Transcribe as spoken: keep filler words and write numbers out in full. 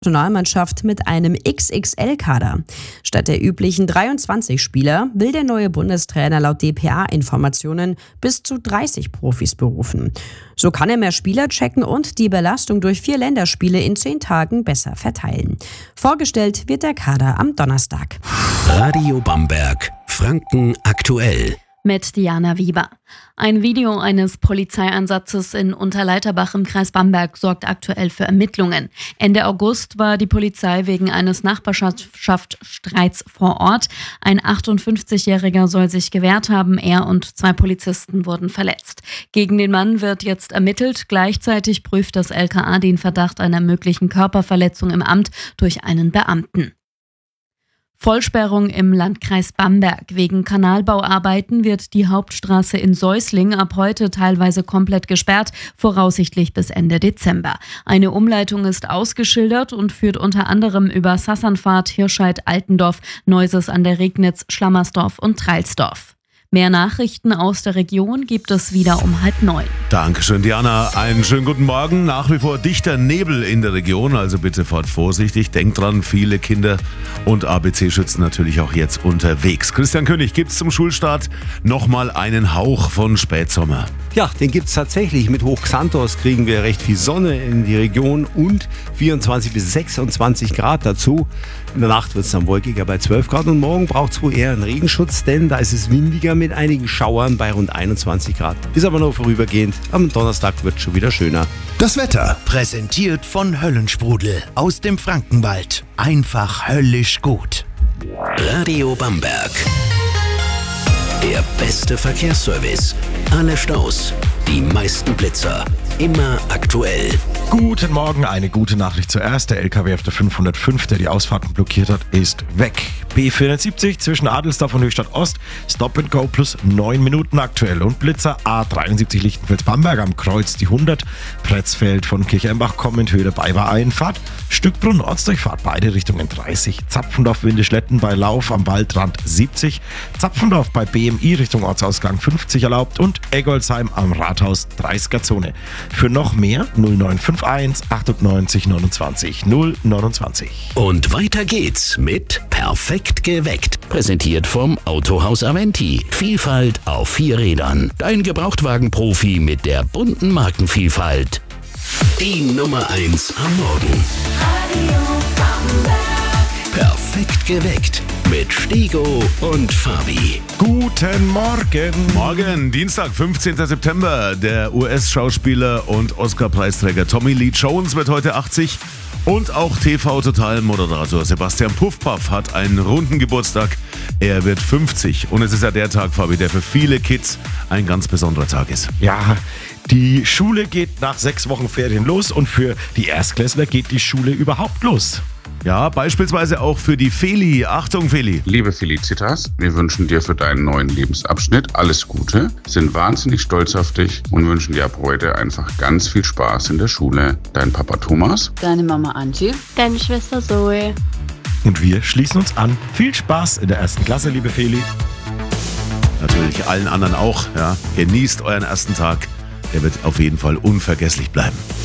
Nationalmannschaft mit einem X X L-Kader. Statt der üblichen dreiundzwanzig Spieler will der neue Bundestrainer laut D P A-Informationen bis zu dreißig Profis berufen. So kann er mehr Spieler checken und die Belastung durch vier Länderspiele in zehn Tagen besser verteilen. Vorgestellt wird der Kader am Donnerstag. Radio Bamberg, Franken aktuell. Mit Diana Wieber. Ein Video eines Polizeieinsatzes in Unterleiterbach im Kreis Bamberg sorgt aktuell für Ermittlungen. Ende August war die Polizei wegen eines Nachbarschaftsstreits vor Ort. Ein achtundfünfzigjähriger soll sich gewehrt haben. Er und zwei Polizisten wurden verletzt. Gegen den Mann wird jetzt ermittelt. Gleichzeitig prüft das L K A den Verdacht einer möglichen Körperverletzung im Amt durch einen Beamten. Vollsperrung im Landkreis Bamberg. Wegen Kanalbauarbeiten wird die Hauptstraße in Säusling ab heute teilweise komplett gesperrt, voraussichtlich bis Ende Dezember. Eine Umleitung ist ausgeschildert und führt unter anderem über Sassanfahrt, Hirscheid, Altendorf, Neuses an der Regnitz, Schlammersdorf und Treilsdorf. Mehr Nachrichten aus der Region gibt es wieder um halb neun. Dankeschön, Diana. Einen schönen guten Morgen. Nach wie vor dichter Nebel in der Region, also bitte fahrt vorsichtig. Denkt dran, viele Kinder und A B C-Schützen natürlich auch jetzt unterwegs. Christian König, gibt's zum Schulstart nochmal einen Hauch von Spätsommer? Ja, den gibt's tatsächlich. Mit Hochxanthos kriegen wir recht viel Sonne in die Region und vierundzwanzig bis sechsundzwanzig Grad dazu. In der Nacht wird es dann wolkiger bei zwölf Grad und morgen braucht es wohl eher einen Regenschutz, denn da ist es windiger mit einigen Schauern bei rund einundzwanzig Grad. Ist aber nur vorübergehend. Am Donnerstag wird es schon wieder schöner. Das Wetter präsentiert von Höllensprudel aus dem Frankenwald. Einfach höllisch gut. Radio Bamberg. Der beste Verkehrsservice. Alle Staus, die meisten Blitzer. Immer aktuell. Guten Morgen, eine gute Nachricht zuerst. Der L K W auf der fünfhundertfünf, der die Ausfahrten blockiert hat, ist weg. B vierhundertsiebzig zwischen Adelsdorf und Höchstadt Ost, Stop and Go plus neun Minuten aktuell. Und Blitzer A dreiundsiebzig Lichtenfels-Bamberg am Kreuz die hundert, Pretzfeld von Kirchheimbach kommend, Höhe der Beiwer Einfahrt, Stückbrunn Ortsdurchfahrt, beide Richtungen dreißig, Zapfendorf Windischletten bei Lauf am Waldrand siebzig, Zapfendorf bei B M I Richtung Ortsausgang fünfzig erlaubt und Eggolsheim am Rathaus dreißiger Zone. Für noch mehr null neun fünf eins achtundneunzig neunundzwanzig null neunundzwanzig. Und weiter geht's mit Perfekt geweckt. Präsentiert vom Autohaus Aventi. Vielfalt auf vier Rädern. Dein Gebrauchtwagen-Profi mit der bunten Markenvielfalt. Die Nummer eins am Morgen. Radio Bamberg. Perfekt geweckt. Mit Stego und Fabi. Guten Morgen. Morgen, Dienstag, fünfzehnten September. Der U S-Schauspieler und Oscar-Preisträger Tommy Lee Jones wird heute achtzig. Und auch T V-Total-Moderator Sebastian Puffpaff hat einen runden Geburtstag. Er wird fünfzig. Und es ist ja der Tag, Fabi, der für viele Kids ein ganz besonderer Tag ist. Ja, die Schule geht nach sechs Wochen Ferien los und für die Erstklässler geht die Schule überhaupt los. Ja, beispielsweise auch für die Feli. Achtung, Feli. Liebe Felicitas, wir wünschen dir für deinen neuen Lebensabschnitt alles Gute, sind wahnsinnig stolz auf dich und wünschen dir ab heute einfach ganz viel Spaß in der Schule. Dein Papa Thomas. Deine Mama Angie. Deine Schwester Zoe. Und wir schließen uns an. Viel Spaß in der ersten Klasse, liebe Feli. Natürlich allen anderen auch. Ja. Genießt euren ersten Tag. Der wird auf jeden Fall unvergesslich bleiben.